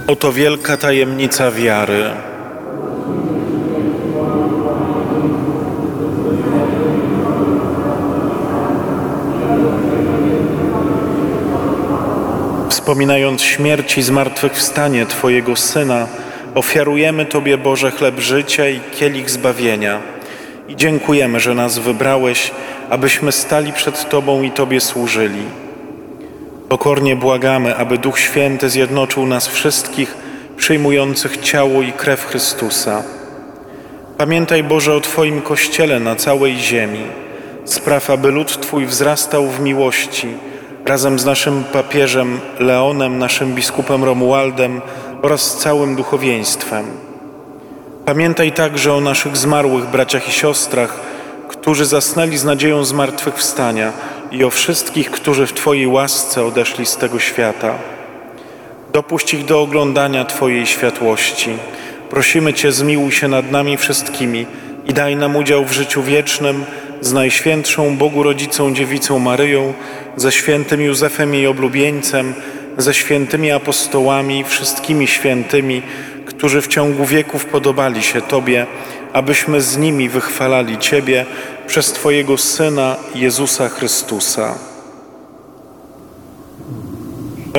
Oto wielka tajemnica wiary. Wspominając śmierć i zmartwychwstanie Twojego Syna, ofiarujemy Tobie, Boże, chleb życia i kielich zbawienia. I dziękujemy, że nas wybrałeś, abyśmy stali przed Tobą i Tobie służyli. Pokornie błagamy, aby Duch Święty zjednoczył nas wszystkich, przyjmujących ciało i krew Chrystusa. Pamiętaj, Boże, o Twoim Kościele na całej ziemi. Spraw, aby lud Twój wzrastał w miłości, razem z naszym papieżem Leonem, naszym biskupem Romualdem oraz całym duchowieństwem. Pamiętaj także o naszych zmarłych braciach i siostrach, którzy zasnęli z nadzieją zmartwychwstania, i o wszystkich, którzy w Twojej łasce odeszli z tego świata. Dopuść ich do oglądania Twojej światłości. Prosimy Cię, zmiłuj się nad nami wszystkimi i daj nam udział w życiu wiecznym z Najświętszą Bogu Rodzicą Dziewicą Maryją, ze świętym Józefem jej oblubieńcem, ze świętymi apostołami, wszystkimi świętymi, którzy w ciągu wieków podobali się Tobie, abyśmy z nimi wychwalali Ciebie przez Twojego Syna Jezusa Chrystusa.